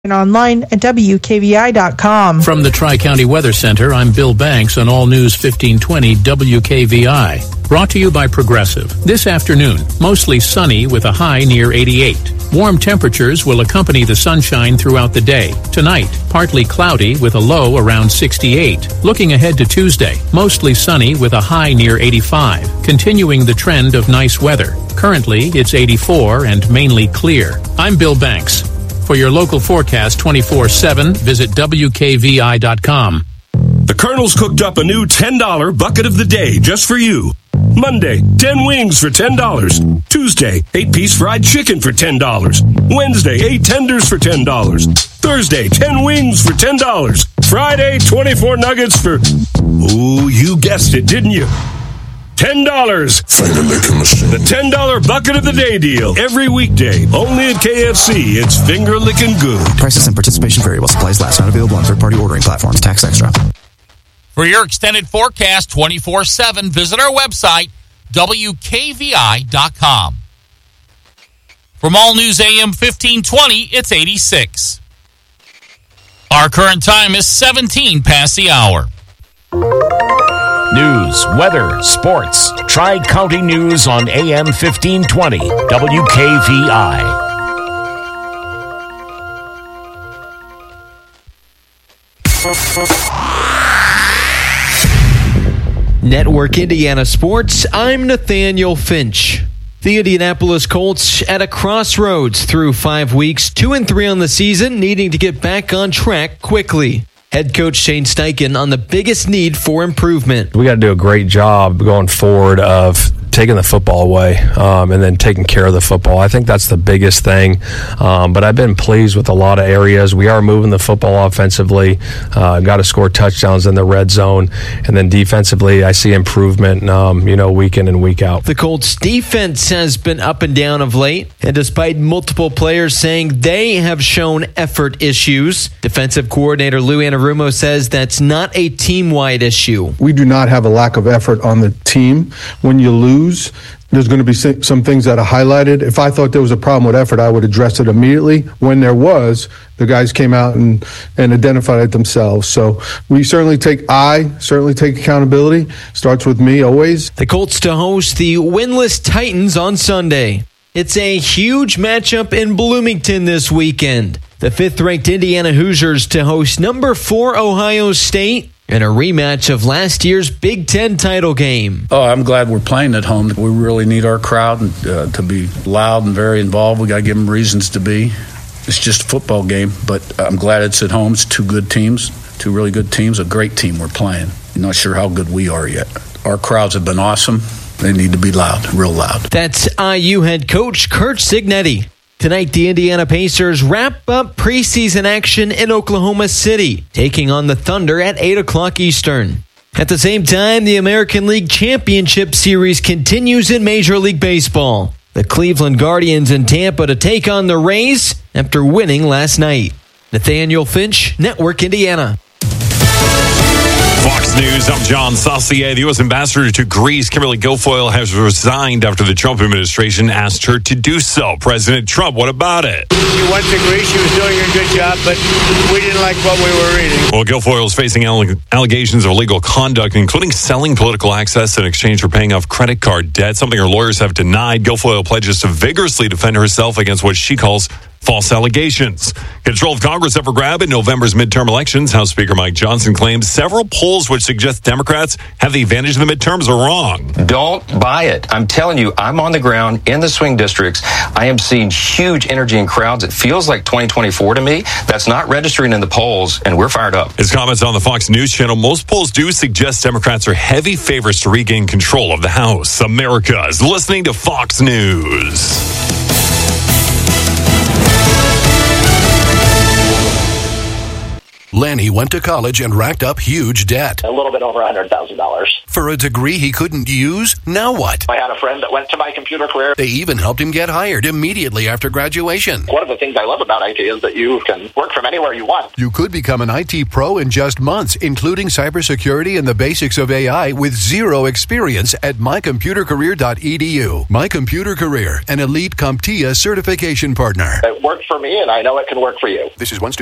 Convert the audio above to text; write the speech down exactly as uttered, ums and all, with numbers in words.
and online at W K V I dot com. From the Tri-County Weather Center, I'm Bill Banks on All News fifteen twenty W K V I. Brought to you by Progressive. This afternoon, mostly sunny with a high near eighty-eight. Warm temperatures will accompany the sunshine throughout the day. Tonight, partly cloudy with a low around sixty-eight. Looking ahead to Tuesday, mostly sunny with a high near eighty-five, continuing the trend of nice weather. Currently, it's eighty-four and mainly clear. I'm Bill Banks. For your local forecast twenty-four seven, visit W K V I dot com. The Colonel's cooked up a new ten dollar bucket of the day just for you. Monday, ten wings for ten dollars. Tuesday, eight-piece fried chicken for ten dollars. Wednesday, eight tenders for ten dollars. Thursday, ten wings for ten dollars. Friday, twenty-four nuggets for... Ooh, you guessed it, didn't you? ten dollars. Finger licking machine. The ten dollar bucket of the day deal. Every weekday. Only at K F C. It's finger licking good. Prices and participation vary while supplies last. Not available on third-party ordering platforms. Tax extra. For your extended forecast twenty-four seven, visit our website, W K V I dot com. From All News A M fifteen twenty, it's eighty-six. Our current time is seventeen past the hour. News, weather, sports. Tri-County News on A M fifteen twenty, W K V I. Network Indiana Sports, I'm Nathaniel Finch. The Indianapolis Colts at a crossroads through five weeks, two and three on the season, needing to get back on track quickly. Head coach Shane Steichen on the biggest need for improvement. We got to do a great job going forward of taking the football away um, and then taking care of the football. I think that's the biggest thing. Um, but I've been pleased with a lot of areas. We are moving the football offensively. Uh, got to score touchdowns in the red zone. And then defensively, I see improvement, um, you know, week in and week out. The Colts defense has been up and down of late. And despite multiple players saying they have shown effort issues, defensive coordinator Lou Anarumo says that's not a team-wide issue. We do not have a lack of effort on the team. When you lose, there's going to be some things that are highlighted. If I thought there was a problem with effort, I would address it immediately. When there was, the guys came out and, and identified it themselves. So we certainly take, I certainly take accountability. Starts with me always. The Colts to host the winless Titans on Sunday. It's a huge matchup in Bloomington this weekend. The fifth-ranked Indiana Hoosiers to host number four Ohio State in a rematch of last year's Big Ten title game. Oh, I'm glad we're playing at home. We really need our crowd uh, to be loud and very involved. We got to give them reasons to be. It's just a football game, but I'm glad it's at home. It's two good teams, two really good teams, a great team we're playing. I'm not sure how good we are yet. Our crowds have been awesome. They need to be loud, real loud. That's I U head coach Curt Cignetti. Tonight, the Indiana Pacers wrap up preseason action in Oklahoma City, taking on the Thunder at eight o'clock Eastern. At the same time, the American League Championship Series continues in Major League Baseball. The Cleveland Guardians in Tampa to take on the Rays after winning last night. Nathaniel Finch, Network Indiana. Fox News, I'm John Saucier. The U S ambassador to Greece, Kimberly Guilfoyle, has resigned after the Trump administration asked her to do so. President Trump, what about it? She went to Greece. She was doing a good job, but we didn't like what we were reading. Well, Guilfoyle is facing allegations of illegal conduct, including selling political access in exchange for paying off credit card debt, something her lawyers have denied. Guilfoyle pledges to vigorously defend herself against what she calls false allegations. Control of Congress up for grab in November's midterm elections. House Speaker Mike Johnson claims several polls which suggest Democrats have the advantage of the midterms are wrong. Don't buy it. I'm telling you, I'm on the ground in the swing districts. I am seeing huge energy in crowds. It feels like twenty twenty-four to me. That's not registering in the polls, and we're fired up. His comments on the Fox News channel, most polls do suggest Democrats are heavy favorites to regain control of the House. America is listening to Fox News. Lanny went to college and racked up huge debt. A little bit over one hundred thousand dollars. For a degree he couldn't use, now what? I had a friend that went to My Computer Career. They even helped him get hired immediately after graduation. One of the things I love about I T is that you can work from anywhere you want. You could become an I T pro in just months, including cybersecurity and the basics of A I with zero experience at my computer career dot e d u. My Computer Career, an elite CompTIA certification partner. It worked for me, and I know it can work for you. This is one